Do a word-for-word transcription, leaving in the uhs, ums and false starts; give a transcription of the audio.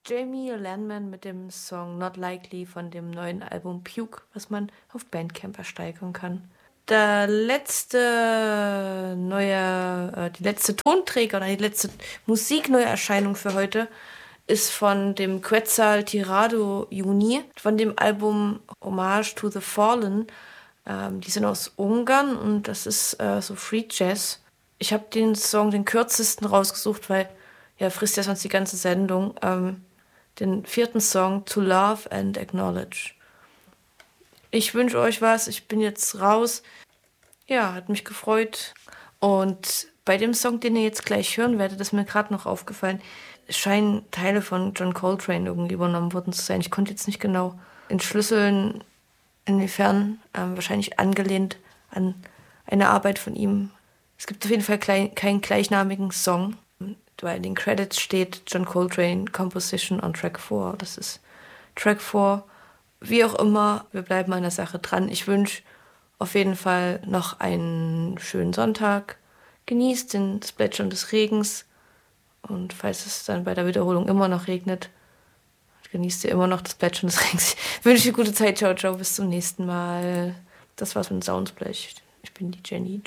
Jamie Lanman mit dem Song Not Likely von dem neuen Album Puke, was man auf Bandcamp ersteigern kann. Der letzte neue, äh, die letzte Tonträger oder die letzte Musikneuerscheinung für heute ist von dem Quetzal Tirado Juni, von dem Album Homage to the Fallen. Ähm, die sind aus Ungarn und das ist äh, so Free Jazz. Ich habe den Song, den kürzesten rausgesucht, weil ja frisst ja sonst die ganze Sendung. Ähm, den vierten Song, To Love and Acknowledge. Ich wünsche euch was, ich bin jetzt raus. Ja, hat mich gefreut. Und bei dem Song, den ihr jetzt gleich hören werdet, ist mir gerade noch aufgefallen, scheinen Teile von John Coltrane irgendwie übernommen worden zu sein. Ich konnte jetzt nicht genau entschlüsseln, inwiefern, ähm, wahrscheinlich angelehnt an eine Arbeit von ihm. Es gibt auf jeden Fall klein, keinen gleichnamigen Song, weil in den Credits steht John Coltrane Composition on Track vier. Das ist Track vier. Wie auch immer, wir bleiben an der Sache dran. Ich wünsche auf jeden Fall noch einen schönen Sonntag. Genießt den das Plätschern des Regens. Und falls es dann bei der Wiederholung immer noch regnet, genießt ihr immer noch das Plätschern des Regens. Ich wünsche dir gute Zeit. Ciao, ciao. Bis zum nächsten Mal. Das war's mit dem Soundsplash. Ich bin die Jenny.